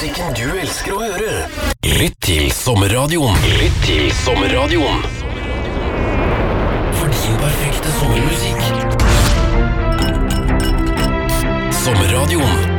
musikken du elsker å høre. Lytt til Sommerradioen. Lytt til Sommerradioen. For din perfekte sommermusikk. Sommerradioen.